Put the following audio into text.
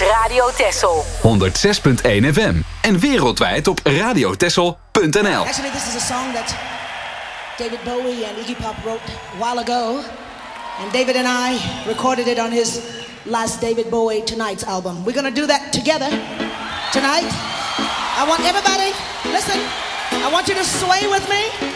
Radio Texel. 106.1 FM. En wereldwijd op radiotexel.nl. Actually, this is a song that David Bowie and Iggy Pop wrote a while ago. And David and I recorded it on his last David Bowie Tonight's album. We're gonna do that together tonight. I want everybody, listen, I want you to sway with me.